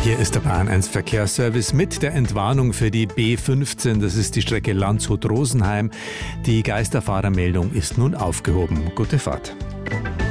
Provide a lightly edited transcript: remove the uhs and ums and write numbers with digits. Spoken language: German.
Hier ist der Bayern 1 Verkehrsservice mit der Entwarnung für die B15. Das ist die Strecke Landshut-Rosenheim. Die Geisterfahrermeldung ist nun aufgehoben. Gute Fahrt.